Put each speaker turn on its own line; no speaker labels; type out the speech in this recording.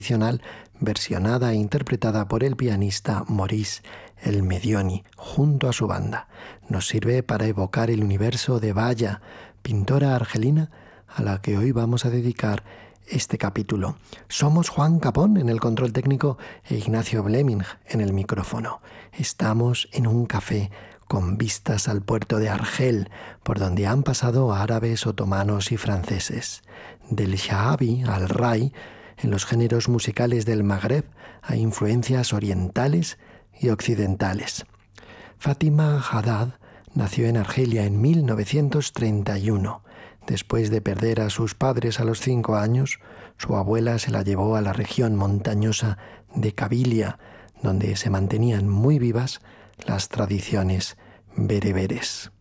tradicional versionada e interpretada por el pianista Maurice El Medioni junto a su banda. Nos sirve para evocar el universo de Valla, pintora argelina a la que hoy vamos a dedicar este capítulo. Somos Juan Capón en el control técnico e Ignacio Bleming en el micrófono. Estamos en un café con vistas al puerto de Argel, por donde han pasado árabes, otomanos y franceses. Del Shaabi al Rai, en los géneros musicales del Magreb hay influencias orientales y occidentales. Fátima Haddad nació en Argelia en 1931. Después de perder a sus padres a los 5 años, su abuela se la llevó a la región montañosa de Kabilia, donde se mantenían muy vivas las tradiciones bereberes.